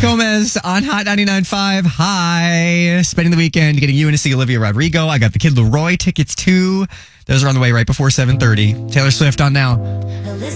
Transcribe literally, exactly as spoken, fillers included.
Gomez on Hot ninety-nine point five. Hi. Spending the weekend getting you in to see Olivia Rodrigo. I got the Kid Laroi tickets too. Those are on the way right before seven thirty. Taylor Swift on now.